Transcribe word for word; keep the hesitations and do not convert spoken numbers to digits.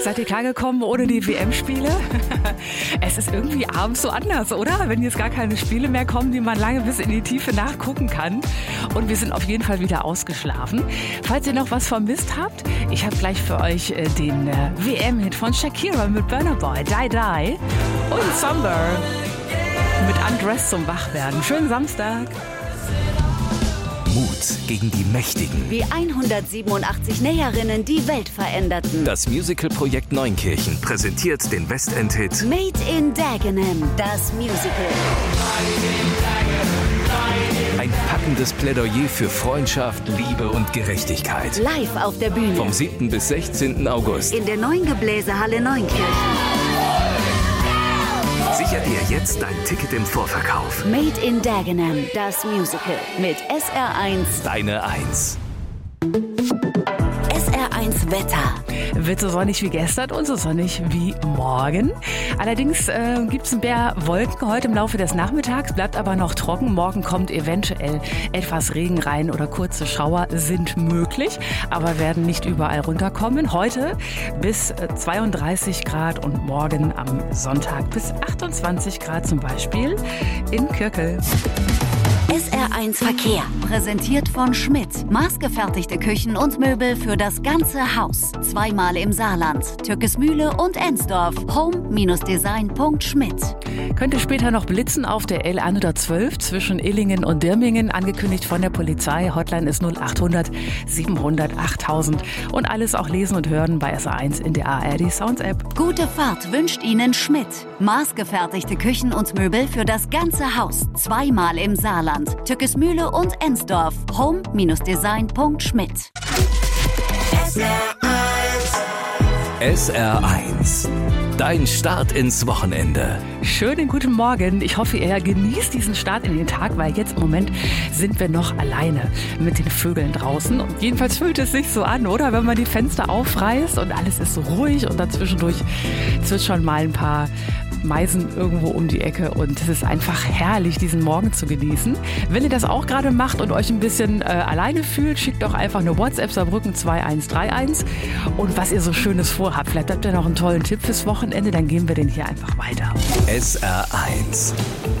Seid ihr klargekommen ohne die W M-Spiele? Es ist irgendwie abends so anders, oder? Wenn jetzt gar keine Spiele mehr kommen, die man lange bis in die Tiefe nachgucken kann. Und wir sind auf jeden Fall wieder ausgeschlafen. Falls ihr noch was vermisst habt, ich habe gleich für euch äh, den äh, W M-Hit von Shakira mit Burna Boy, Die Die und Summer mit Undressed zum Wachwerden. Schönen Samstag. Mut gegen die Mächtigen. Wie hundertsiebenundachtzig Näherinnen die Welt veränderten. Das Musicalprojekt Neunkirchen präsentiert den Westend-Hit Made in Dagenham, das Musical. Ein packendes Plädoyer für Freundschaft, Liebe und Gerechtigkeit. Live auf der Bühne. Vom siebten bis sechzehnten August. In der neuen Gebläsehalle Neunkirchen. Sicher dir jetzt dein Ticket im Vorverkauf. Made in Dagenham, das Musical. Mit S R eins. Deine Eins. S R eins Wetter. Wird so sonnig wie gestern und so sonnig wie morgen. Allerdings äh, gibt es ein paar Wolken heute im Laufe des Nachmittags, bleibt aber noch trocken. Morgen kommt eventuell etwas Regen rein oder kurze Schauer sind möglich, aber werden nicht überall runterkommen. Heute bis zweiunddreißig Grad und morgen am Sonntag bis achtundzwanzig Grad zum Beispiel in Kürkel. S R eins Verkehr, präsentiert von Schmidt. Maßgefertigte Küchen und Möbel für das ganze Haus. Zweimal im Saarland, Türkesmühle und Ensdorf. home Design Punkt schmidt. Könnte später noch blitzen auf der L hundertzwölf zwischen Illingen und Dirmingen, angekündigt von der Polizei. Hotline ist null achthundert siebenhundert achttausend. Und alles auch lesen und hören bei S R eins in der A R D Sounds App. Gute Fahrt wünscht Ihnen Schmidt. Maßgefertigte Küchen und Möbel für das ganze Haus. Zweimal im Saarland, Türkesmühle und Ensdorf. home Design Punkt schmidt. S R eins. Dein Start ins Wochenende. Schönen guten Morgen. Ich hoffe, ihr genießt diesen Start in den Tag, weil jetzt im Moment sind wir noch alleine mit den Vögeln draußen. Und jedenfalls fühlt es sich so an, oder? Wenn man die Fenster aufreißt und alles ist so ruhig und dazwischendurch zwitschern mal ein paar Meisen irgendwo um die Ecke und es ist einfach herrlich, diesen Morgen zu genießen. Wenn ihr das auch gerade macht und euch ein bisschen äh, alleine fühlt, schickt doch einfach eine WhatsApp Saarbrücken zwei eins drei eins und was ihr so Schönes vorhabt. Vielleicht habt ihr noch einen tollen Tipp fürs Wochenende, dann geben wir den hier einfach weiter. S R eins.